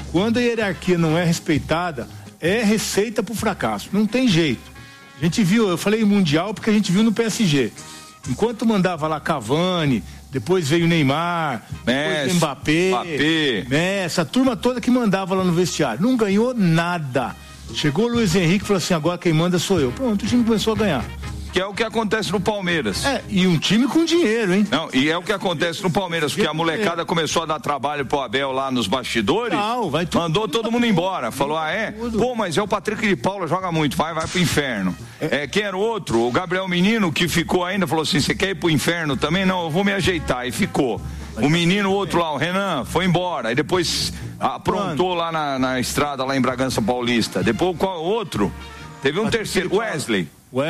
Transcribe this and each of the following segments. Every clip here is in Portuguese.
Quando a hierarquia não é respeitada, é receita pro fracasso. Não tem jeito. A gente viu, eu falei Mundial porque a gente viu no PSG. Enquanto mandava lá Cavani, depois veio Neymar, depois Mbappé, essa turma toda que mandava lá no vestiário. Não ganhou nada. Chegou o Luiz Henrique e falou assim, agora quem manda sou eu. Pronto, o time começou a ganhar. Que é o que acontece no Palmeiras. E um time com dinheiro, hein? Não, e é o que acontece no Palmeiras, porque a molecada começou a dar trabalho pro Abel lá nos bastidores, mandou todo mundo embora. Falou, Pô, mas é o Patrick de Paula, joga muito, vai pro inferno. Quem era o outro? O Gabriel Menino, que ficou ainda, falou assim, você quer ir pro inferno também? Não, eu vou me ajeitar. E ficou. O menino, outro lá, o Renan, foi embora. Aí depois aprontou lá na estrada, lá em Bragança Paulista. Depois qual outro? Teve um terceiro, Wesley,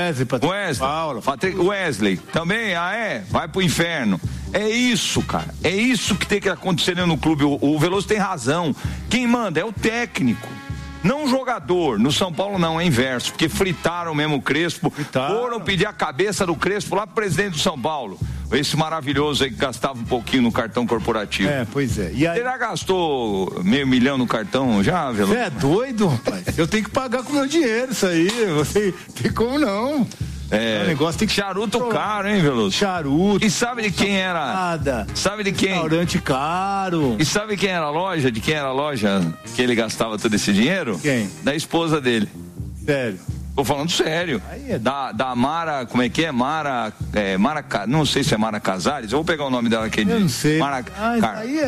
Patrick Wesley, também, vai pro inferno. É isso, cara, é isso que tem que acontecer no clube. O Veloso tem razão, quem manda é o técnico, não o jogador. No São Paulo não, é inverso, porque fritaram mesmo o Crespo, foram pedir a cabeça do Crespo lá pro presidente do São Paulo, esse maravilhoso aí que gastava um pouquinho no cartão corporativo. Pois é. E aí... Você já gastou $500 mil no cartão já, Veloso? Você é doido, rapaz? Eu tenho que pagar com meu dinheiro isso aí, você tem como não? O negócio tem que... Charuto caro, hein, Veloso? Charuto. E sabe de quem era? Nada. Sabe de quem? Restaurante caro. E sabe quem era a loja? De quem era a loja que ele gastava todo esse dinheiro? Quem? Da esposa dele. Sério? Tô falando sério. Da Mara, como é que é? Mara, não sei se é Mara Casares, eu vou pegar o nome dela aqui. Eu não sei. Mara, aí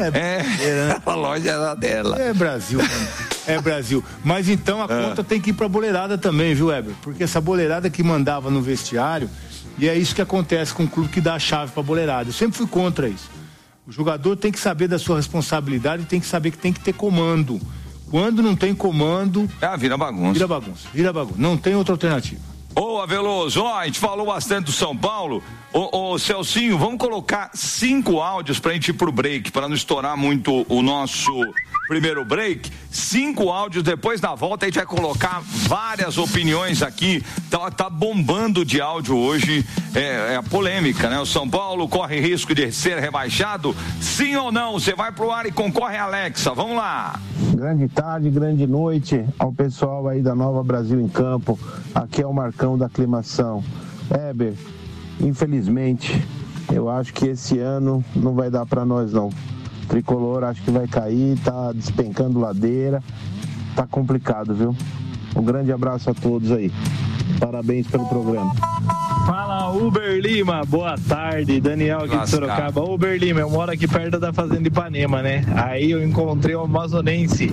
a loja era dela. É Brasil, é Brasil. Mas então a conta tem que ir pra boleirada também, viu, Weber? Porque essa boleirada que mandava no vestiário, e é isso que acontece com o clube que dá a chave pra boleirada. Eu sempre fui contra isso. O jogador tem que saber da sua responsabilidade e tem que saber que tem que ter comando. Quando não tem comando... vira bagunça. Vira bagunça. Não tem outra alternativa. Ô, Veloso, a gente falou bastante do São Paulo. Ô, Celcinho, vamos colocar 5 áudios pra gente ir pro break, para não estourar muito o nosso primeiro break. 5 áudios, depois da volta a gente vai colocar várias opiniões aqui. Tá bombando de áudio hoje, é a polêmica, né? O São Paulo corre risco de ser rebaixado? Sim ou não? Você vai pro ar e concorre a Alexa, vamos lá. Grande tarde, grande noite ao pessoal aí da Nova Brasil em Campo. Aqui é o Marcão da Aclimação. Heber, infelizmente, eu acho que esse ano não vai dar pra nós não. Tricolor acho que vai cair, tá despencando ladeira, tá complicado, viu? Um grande abraço a todos aí. Parabéns pelo programa. Fala, Uber Lima, boa tarde, Daniel aqui de Sorocaba. Uber Lima, eu moro aqui perto da Fazenda Ipanema, né? Aí eu encontrei o Amazonense,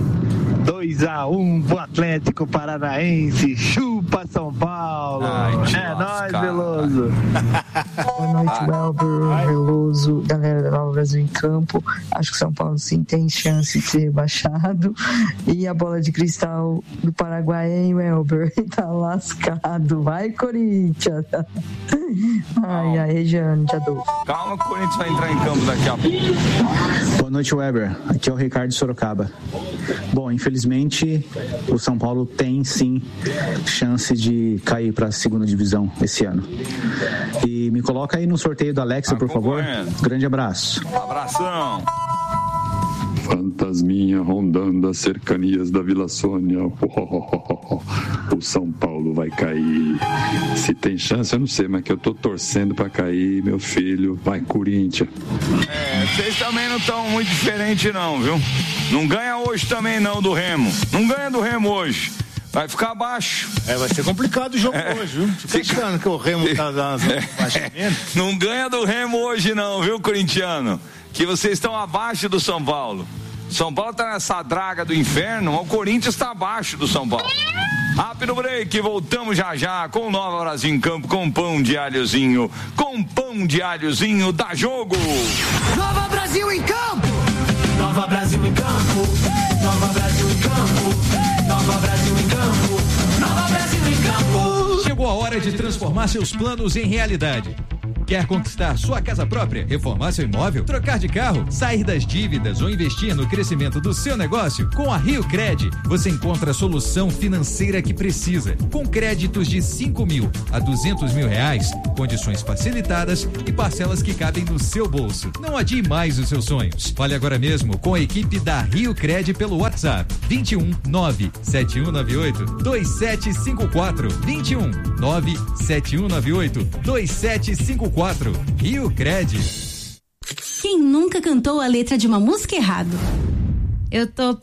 2-1 pro Atlético Paranaense, chupa São Paulo. É nóis, Veloso. Boa noite, Welber, Veloso, galera da Nova Brasil em Campo. Acho que São Paulo sim tem chance de ser rebaixado. E a bola de cristal do Paraguai, hein, Welber? Tá lascado. Vai, Corinthians. Ai, Regiane, te adoro. Calma que o Corinthians vai entrar em campo daqui a pouco. Boa noite, Weber. Aqui é o Ricardo de Sorocaba. Bom, infelizmente o São Paulo tem sim chance de cair para a segunda divisão esse ano. E me coloca aí no sorteio da Alexa, por favor. Grande abraço. Abração. Fantasminha rondando as cercanias da Vila Sônia. O São Paulo vai cair. Se tem chance, eu não sei, mas que eu tô torcendo pra cair, meu filho. Vai, Corinthians. Vocês também não estão muito diferentes não, viu? Não ganha hoje também não do Remo. Não ganha do Remo hoje. Vai ficar abaixo. Vai ser complicado o jogo hoje, viu? Fica achando que o Remo tá dando Não ganha do Remo hoje não, viu, corintiano? Que vocês estão abaixo do São Paulo. São Paulo tá nessa draga do inferno, o Corinthians está abaixo do São Paulo. Rápido break, voltamos já com o Nova Brasil em Campo, com pão de alhozinho. Com pão de alhozinho, dá jogo! Nova Brasil em Campo! Nova Brasil em Campo! Nova Brasil em Campo! Nova Brasil em Campo! Nova Brasil em Campo! Chegou a hora de transformar seus planos em realidade. Quer conquistar sua casa própria, reformar seu imóvel, trocar de carro, sair das dívidas ou investir no crescimento do seu negócio? Com a Rio Cred, você encontra a solução financeira que precisa. Com créditos de 5 mil a 200 mil reais, condições facilitadas e parcelas que cabem no seu bolso. Não adie mais os seus sonhos. Fale agora mesmo com a equipe da Rio Cred pelo WhatsApp 21 97198 2754 21 97198 2754. Rio Cred. Quem nunca cantou a letra de uma música errado? Eu tô